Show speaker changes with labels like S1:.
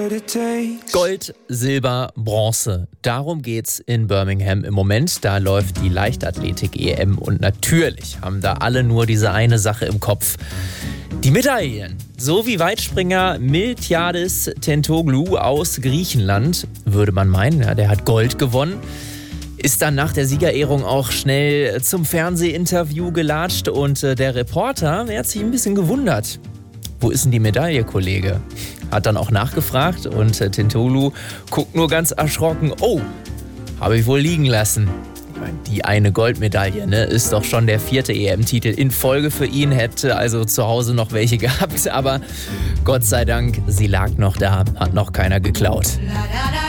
S1: Gold, Silber, Bronze. Darum geht's in Birmingham im Moment. Da läuft die Leichtathletik-EM und natürlich haben da alle nur diese eine Sache im Kopf. Die Medaillen. So wie Weitspringer Miltiadis Tentoglou aus Griechenland, würde man meinen. Ja, der hat Gold gewonnen. Ist dann nach der Siegerehrung auch schnell zum Fernsehinterview gelatscht und der Reporter, der hat sich ein bisschen gewundert. Wo ist denn die Medaille, Kollege? Hat dann auch nachgefragt und Tentoglou guckt nur ganz erschrocken. Oh, habe ich wohl liegen lassen. Ich meine, die eine Goldmedaille, ne, ist doch schon der 4. EM-Titel in Folge für ihn. Hätte also zu Hause noch welche gehabt, aber Gott sei Dank, sie lag noch da, hat noch keiner geklaut.